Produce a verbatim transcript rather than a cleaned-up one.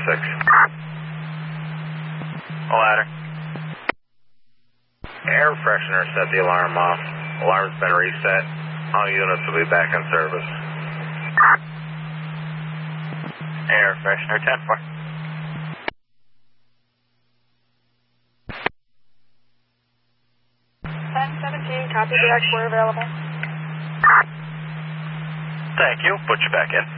six. Ladder. Air freshener set the alarm off. Alarm's been reset. All units will be back in service. Air freshener, ten four. ten seventeen, copy that, we're available. Thank you. Put you back in.